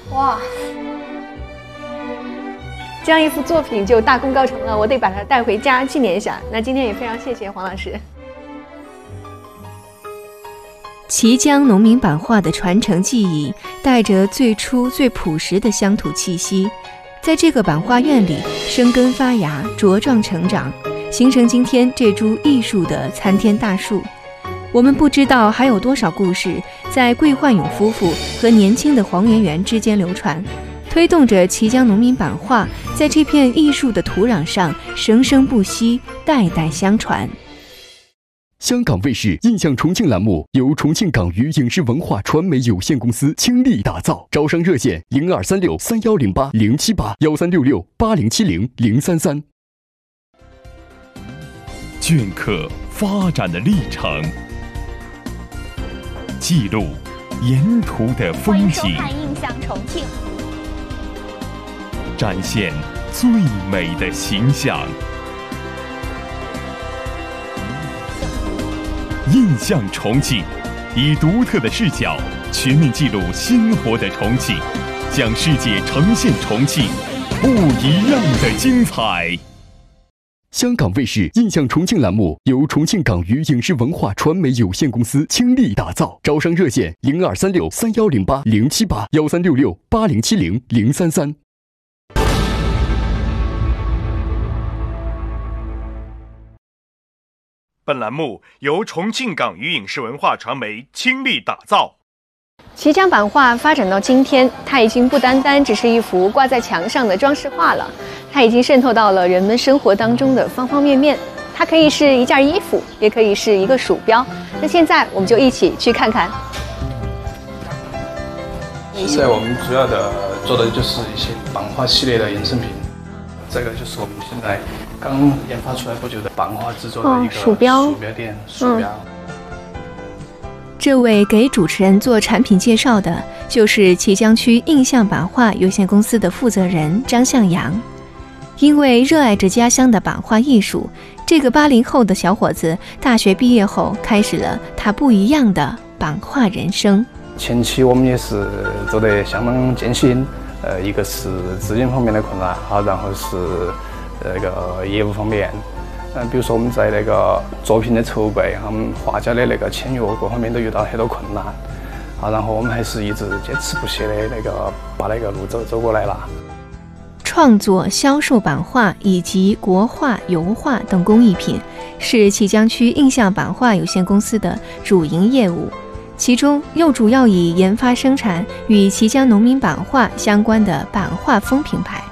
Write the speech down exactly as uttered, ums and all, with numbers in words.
哇，这样一幅作品就大功告成了，我得把它带回家纪念一下。那今天也非常谢谢黄老师。 綦江农民版画的传承技艺，带着最初最朴实的乡土气息，在这个版画院里生根发芽，茁壮成长，形成今天这株艺术的参天大树。我们不知道还有多少故事在桂焕勇夫妇和年轻的黄圆圆之间流传，推动着綦江农民版画在这片艺术的土壤上生生不息，代代相传。 香港卫视印象重庆栏目由重庆港娱影视文化传媒有限公司倾力打造，招商热线零二三六三幺零八零七八幺三六六八零七零零三三。 镌刻发展的历程，记录沿途的风景， 欢迎收看《印象重庆》， 展现最美的形象。印象重庆，以独特的视角全面记录鲜活的重庆，向世界呈现重庆不一样的精彩。 香港卫视印象重庆栏目由重庆港娱影视文化传媒有限公司倾力打造，招商热线零二三六三幺零八零七八幺三六六八零七零零三三。 本栏目由重庆港娱影视文化传媒倾力打造。 綦江版画发展到今天，它已经不单单只是一幅挂在墙上的装饰画了，它已经渗透到了人们生活当中的方方面面。它可以是一件衣服，也可以是一个鼠标。那现在我们就一起去看看。 现在我们主要的做的就是一些版画系列的衍生品，这个就是我们现在刚研发出来不久的版画制作的一个鼠标鼠标垫鼠标。 嗯这位给主持人做产品介绍的，就是綦江区印象版画有限公司的负责人张向阳。因为热爱着家乡的版画艺术，这个八零后的小伙子大学毕业后，开始了他不一样的版画人生。 前期我们也是做得相当艰辛，呃，一个是资金方面的困难，好，然后是那个业务方面。嗯，比如说我们在那个作品的筹备，我们画家的那个签约各方面都遇到很多困难，啊，然后我们还是一直坚持不懈的那个把那个路走走过来了。 创作、销售版画以及国画、油画等工艺品，是綦江区印象版画有限公司的主营业务，其中又主要以研发生产与綦江农民版画相关的版画风品牌。